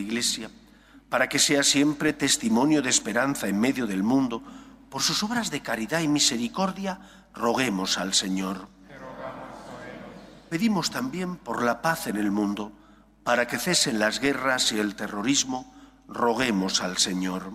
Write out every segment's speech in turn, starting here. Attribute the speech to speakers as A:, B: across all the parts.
A: Iglesia, para que sea siempre testimonio de esperanza en medio del mundo, por sus obras de caridad y misericordia, roguemos al Señor. Pedimos también por la paz en el mundo, para que cesen las guerras y el terrorismo, roguemos al Señor.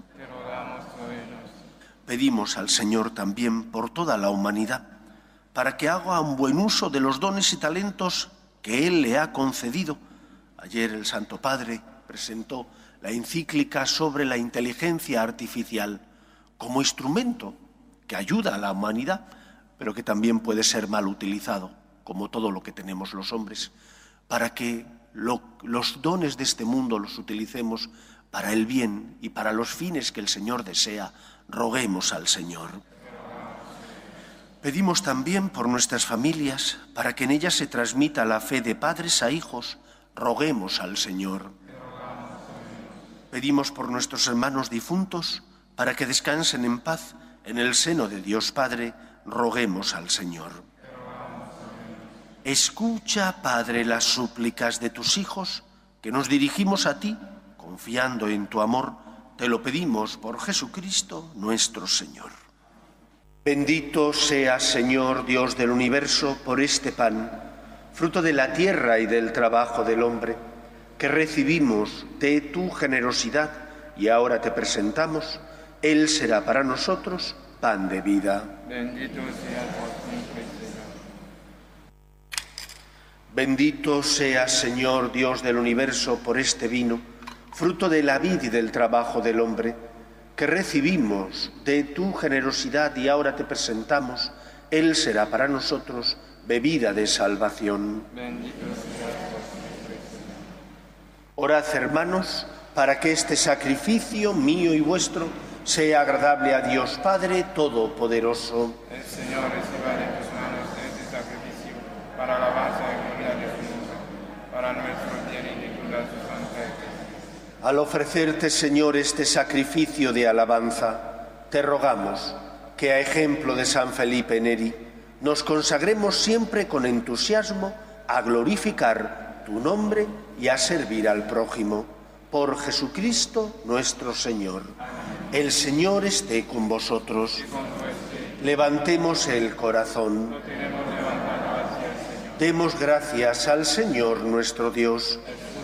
A: Pedimos al Señor también por toda la humanidad, para que haga un buen uso de los dones y talentos que Él le ha concedido. Ayer el Santo Padre presentó la encíclica sobre la inteligencia artificial como instrumento que ayuda a la humanidad, pero que también puede ser mal utilizado, como todo lo que tenemos los hombres, para que los dones de este mundo los utilicemos para el bien y para los fines que el Señor desea. Roguemos al Señor. Pedimos también por nuestras familias, para que en ellas se transmita la fe de padres a hijos. Roguemos al Señor. Pedimos por nuestros hermanos difuntos, para que descansen en paz en el seno de Dios Padre. Roguemos al Señor. Escucha, Padre, las súplicas de tus hijos, que nos dirigimos a ti, confiando en tu amor. Te lo pedimos por Jesucristo nuestro Señor. Bendito seas, Señor, Dios del universo, por este pan, fruto de la tierra y del trabajo del hombre, que recibimos de tu generosidad y ahora te presentamos. Él será para nosotros pan de vida.
B: Bendito seas por siempre, Señor.
A: Bendito seas, Señor, Dios del universo, por este vino, fruto de la vid y del trabajo del hombre, que recibimos de tu generosidad y ahora te presentamos. Él será para nosotros bebida de salvación.
B: Bendito seas por siempre, Señor.
A: Orad, hermanos, para que este sacrificio mío y vuestro sea agradable a Dios Padre Todopoderoso.
B: El Señor reciba de tus manos este sacrificio para alabanza y gloria de su nombre, para nuestro bien y de toda su santa Iglesia.
A: Al ofrecerte, Señor, este sacrificio de alabanza, te rogamos que, a ejemplo de San Felipe Neri, nos consagremos siempre con entusiasmo a glorificar tu nombre y a servir al prójimo. Por Jesucristo nuestro Señor. El Señor esté con vosotros. Levantemos el corazón. Demos gracias al Señor nuestro Dios.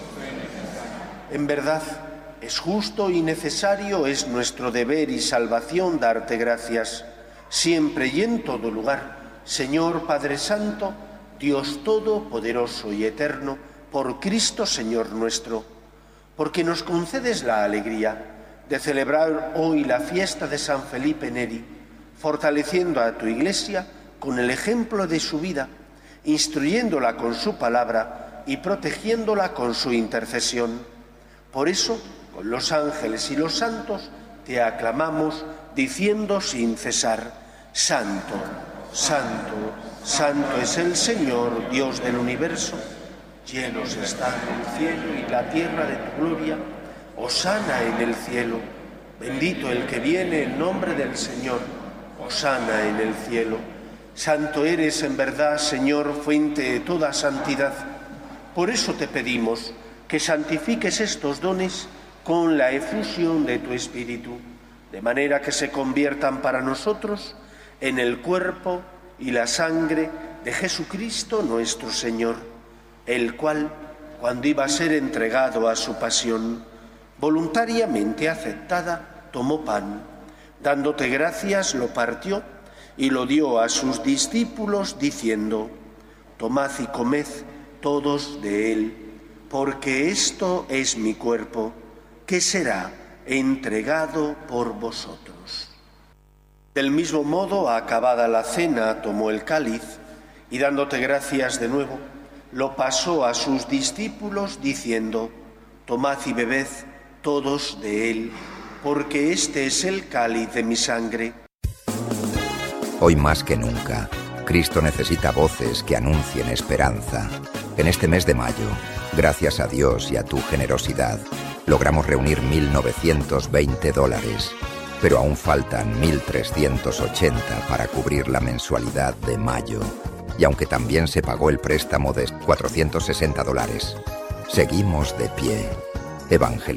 A: En verdad, es justo y necesario, es nuestro deber y salvación darte gracias, siempre y en todo lugar, Señor Padre Santo, Dios Todopoderoso y Eterno, por Cristo Señor nuestro, porque nos concedes la alegría de celebrar hoy la fiesta de San Felipe Neri, fortaleciendo a tu Iglesia con el ejemplo de su vida, instruyéndola con su palabra y protegiéndola con su intercesión. Por eso, con los ángeles y los santos, te aclamamos diciendo sin cesar: Santo, Santo, Santo es el Señor, Dios del universo. Llenos están el cielo y la tierra de tu gloria. Hosana en el cielo. Bendito el que viene en nombre del Señor. Hosana en el cielo. Santo eres en verdad, Señor, fuente de toda santidad. Por eso te pedimos que santifiques estos dones con la efusión de tu Espíritu, de manera que se conviertan para nosotros en el cuerpo y la sangre de Jesucristo nuestro Señor, el cual, cuando iba a ser entregado a su pasión, voluntariamente aceptada, tomó pan, dándote gracias, lo partió y lo dio a sus discípulos, diciendo: Tomad y comed todos de él, porque esto es mi cuerpo, que será entregado por vosotros. Del mismo modo, acabada la cena, tomó el cáliz y, dándote gracias de nuevo, lo pasó a sus discípulos, diciendo: Tomad y bebed todos de él, porque este es el cáliz de mi sangre.
C: Hoy más que nunca, Cristo necesita voces que anuncien esperanza. En este mes de mayo, gracias a Dios y a tu generosidad, logramos reunir $1.920, pero aún faltan 1.380 para cubrir la mensualidad de mayo. Y aunque también se pagó el préstamo de $460, seguimos de pie.